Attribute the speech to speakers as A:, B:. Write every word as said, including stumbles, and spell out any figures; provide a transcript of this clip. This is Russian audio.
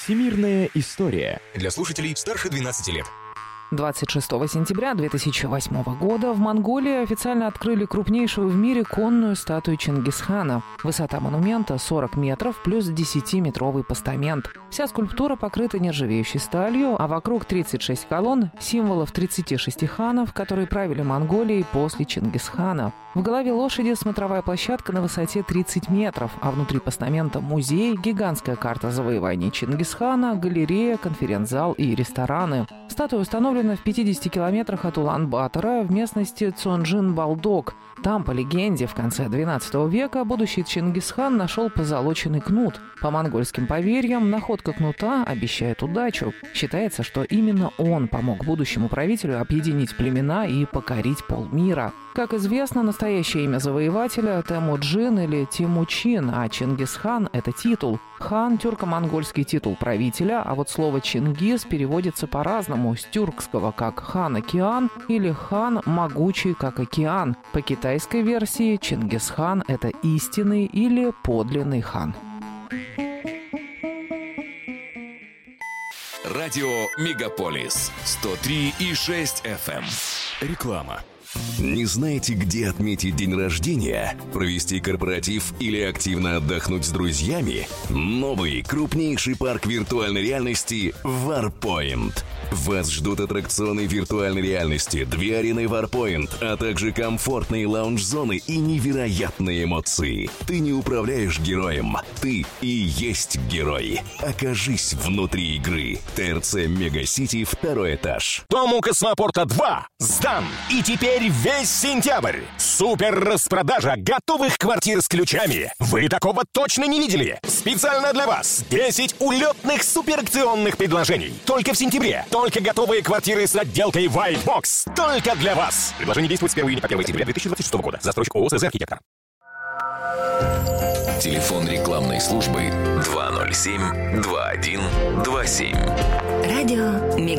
A: Всемирная история.
B: Для слушателей старше двенадцати лет.
C: двадцать шестого сентября две тысячи восьмого года в Монголии официально открыли крупнейшую в мире конную статую Чингисхана. Высота монумента сорок метров плюс десятиметровый постамент. Вся скульптура покрыта нержавеющей сталью, а вокруг тридцать шесть колонн, символов тридцати шести ханов, которые правили Монголией после Чингисхана. В голове лошади смотровая площадка на высоте тридцать метров, а внутри постамента музей, гигантская карта завоеваний Чингисхана, галерея, конференц-зал и рестораны. Статуя установлена в пятидесяти километрах от Улан-Батора в местности Цонжин-Балдок. Там, по легенде, в конце двенадцатого века будущий Чингисхан нашел позолоченный кнут. По монгольским поверьям, находка кнута обещает удачу. Считается, что именно он помог будущему правителю объединить племена и покорить полмира. Как известно, настоящее имя завоевателя – Темуджин или Тимучин, а Чингисхан – это титул. Хан – тюрко-монгольский титул правителя, а вот слово «Чингис» переводится по-разному с тюркского как «хан-океан» или «хан могучий как океан». По китайской версии Чингисхан – это истинный или подлинный хан.
B: Радио Мегаполис сто три и шесть эф эм.
A: Реклама.
D: Не знаете, где отметить день рождения, провести корпоратив или активно отдохнуть с друзьями? Новый крупнейший парк виртуальной реальности Warpoint. Вас ждут аттракционы виртуальной реальности, две арены Warpoint, а также комфортные лаунж-зоны и невероятные эмоции. Ты не управляешь героем, ты и есть герой. Окажись внутри игры. ТРЦ Мегасити, второй этаж.
E: Дом у Космопорта два сдан. И теперь весь сентябрь. Супер распродажа готовых квартир с ключами. Вы такого точно не видели. Специально для вас десять улетных суперакционных предложений. Только в сентябре. Только готовые квартиры с отделкой White Box. Только для вас. Предложение действует с первого июня по первое сентября две тысячи двадцать шестого года. Застройщик ООО «СЗ Архитектор».
B: Телефон рекламной службы два ноль семь два один два семь.
F: Радио Мегаполис.